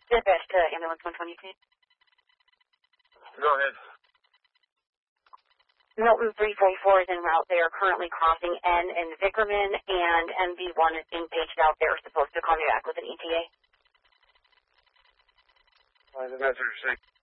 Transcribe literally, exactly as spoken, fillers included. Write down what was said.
Dispatch to ambulance one twenty-two. Go ahead. Milton three forty-four is en route. They are currently crossing N and Vickerman, and M B one is being paged out. They're supposed to call me back with an E T A. Why the message say?